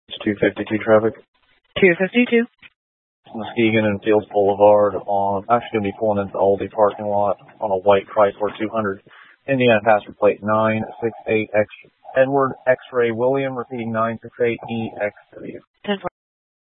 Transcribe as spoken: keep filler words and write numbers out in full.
It's two fifty-two traffic. two fifty-two. Muskegon and Fields Boulevard on, actually going to be pulling into the Aldi parking lot on a white Chrysler two hundred. Indiana passenger plate nine six eight X, Edward X-ray William, repeating nine six eight E X W. ten